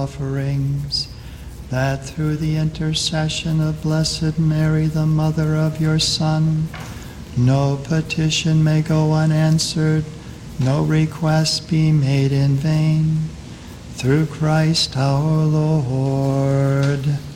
offerings, that through the intercession of Blessed Mary, the Mother of your Son, no petition may go unanswered, no request be made in vain. Through Christ our Lord.